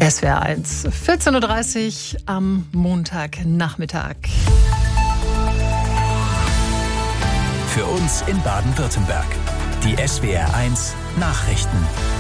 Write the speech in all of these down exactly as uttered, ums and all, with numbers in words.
S W R eins, vierzehn Uhr dreißig am Montagnachmittag. Für uns in Baden-Württemberg. Die S W R eins Nachrichten.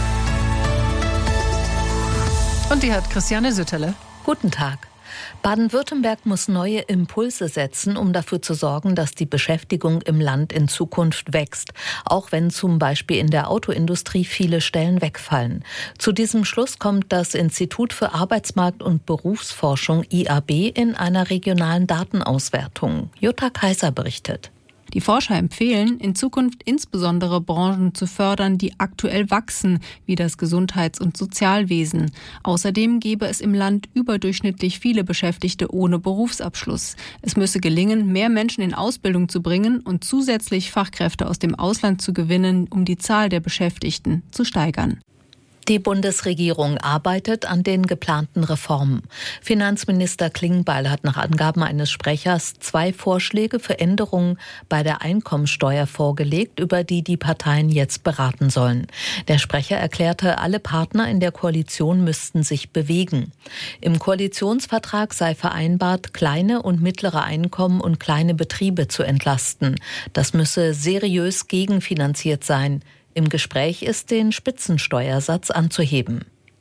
Und die hat Christiane Sütterle. Guten Tag. Baden-Württemberg muss neue Impulse setzen, um dafür zu sorgen, dass die Beschäftigung im Land in Zukunft wächst, auch wenn zum Beispiel in der Autoindustrie viele Stellen wegfallen. Zu diesem Schluss kommt das Institut für Arbeitsmarkt- und Berufsforschung I A B in einer regionalen Datenauswertung. Jutta Kaiser berichtet. Die Forscher empfehlen, in Zukunft insbesondere Branchen zu fördern, die aktuell wachsen, wie das Gesundheits- und Sozialwesen. Außerdem gäbe es im Land überdurchschnittlich viele Beschäftigte ohne Berufsabschluss. Es müsse gelingen, mehr Menschen in Ausbildung zu bringen und zusätzlich Fachkräfte aus dem Ausland zu gewinnen, um die Zahl der Beschäftigten zu steigern. Die Bundesregierung arbeitet an den geplanten Reformen. Finanzminister Klingbeil hat nach Angaben eines Sprechers zwei Vorschläge für Änderungen bei der Einkommensteuer vorgelegt, über die die Parteien jetzt beraten sollen. Der Sprecher erklärte, alle Partner in der Koalition müssten sich bewegen. Im Koalitionsvertrag sei vereinbart, kleine und mittlere Einkommen und kleine Betriebe zu entlasten. Das müsse seriös gegenfinanziert sein. Im Gespräch ist, den Spitzensteuersatz anzuheben.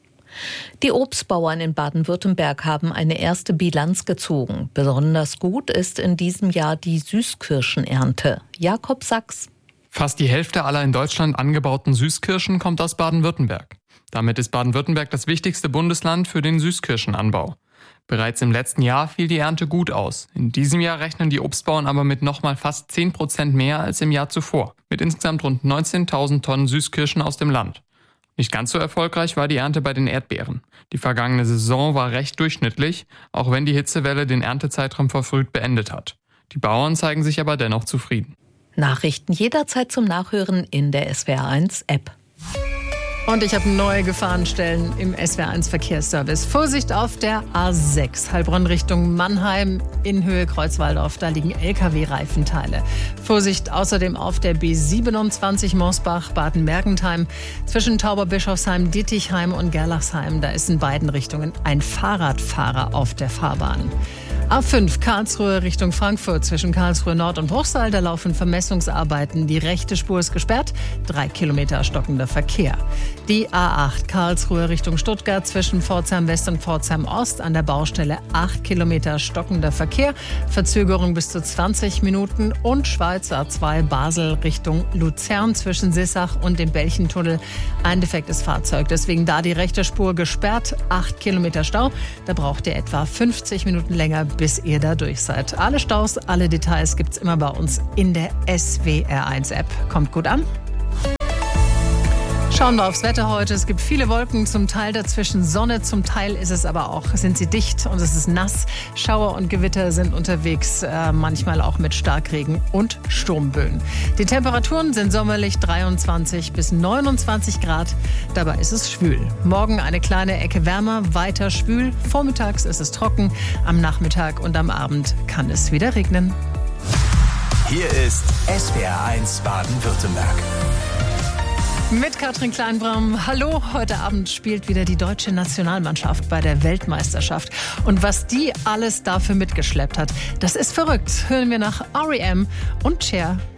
Die Obstbauern in Baden-Württemberg haben eine erste Bilanz gezogen. Besonders gut ist in diesem Jahr die Süßkirschenernte. Jakob Sachs. Fast die Hälfte aller in Deutschland angebauten Süßkirschen kommt aus Baden-Württemberg. Damit ist Baden-Württemberg das wichtigste Bundesland für den Süßkirschenanbau. Bereits im letzten Jahr fiel die Ernte gut aus. In diesem Jahr rechnen die Obstbauern aber mit nochmal fast zehn Prozent mehr als im Jahr zuvor, mit insgesamt rund neunzehntausend Tonnen Süßkirschen aus dem Land. Nicht ganz so erfolgreich war die Ernte bei den Erdbeeren. Die vergangene Saison war recht durchschnittlich, auch wenn die Hitzewelle den Erntezeitraum verfrüht beendet hat. Die Bauern zeigen sich aber dennoch zufrieden. Nachrichten jederzeit zum Nachhören in der S W R eins App. Und ich habe neue Gefahrenstellen im S W R eins Verkehrsservice. Vorsicht auf der A sechs, Heilbronn Richtung Mannheim in Höhe Kreuzwaldorf. Da liegen L K W-Reifenteile. Vorsicht außerdem auf der B siebenundzwanzig Mosbach, Baden-Mergentheim. Zwischen Tauberbischofsheim, Dittichheim und Gerlachsheim. Da ist in beiden Richtungen ein Fahrradfahrer auf der Fahrbahn. A fünf Karlsruhe Richtung Frankfurt zwischen Karlsruhe Nord und Bruchsal, da laufen Vermessungsarbeiten. Die rechte Spur ist gesperrt, drei Kilometer stockender Verkehr. Die A acht Karlsruhe Richtung Stuttgart zwischen Pforzheim West und Pforzheim Ost an der Baustelle acht Kilometer stockender Verkehr, Verzögerung bis zu zwanzig Minuten. Und Schweiz A zwei Basel Richtung Luzern zwischen Sissach und dem Belchentunnel ein defektes Fahrzeug. Deswegen da die rechte Spur gesperrt, acht Kilometer Stau. Da braucht ihr etwa fünfzig Minuten länger, bis ihr da durch seid. Alle Staus, alle Details gibt's immer bei uns in der S W R eins App. Kommt gut an. Schauen wir aufs Wetter heute. Es gibt viele Wolken, zum Teil dazwischen Sonne, zum Teil ist es aber auch, sind sie dicht und es ist nass. Schauer und Gewitter sind unterwegs, äh, manchmal auch mit Starkregen und Sturmböen. Die Temperaturen sind sommerlich dreiundzwanzig bis neunundzwanzig Grad. Dabei ist es schwül. Morgen eine kleine Ecke wärmer, weiter schwül. Vormittags ist es trocken. Am Nachmittag und am Abend kann es wieder regnen. Hier ist S W R eins Baden-Württemberg. Mit Katrin Kleinbraum. Hallo, heute Abend spielt wieder die deutsche Nationalmannschaft bei der Weltmeisterschaft. Und was die alles dafür mitgeschleppt hat, das ist verrückt. Hören wir nach R E M und Cher.